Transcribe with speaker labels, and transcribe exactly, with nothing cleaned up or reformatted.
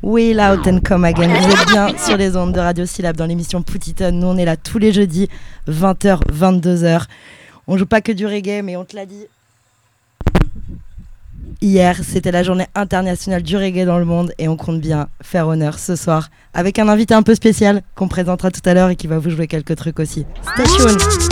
Speaker 1: Will Out and Come Again. Vous êtes bien sur les ondes de Radio Syllab dans l'émission Poutiton. Nous, on est là tous les jeudis, vingt heures, vingt-deux heures. On joue pas que du reggae, mais on te l'a dit. Hier, c'était la journée internationale du reggae dans le monde et on compte bien faire honneur ce soir avec un invité un peu spécial qu'on présentera tout à l'heure et qui va vous jouer quelques trucs aussi. Stay tuned.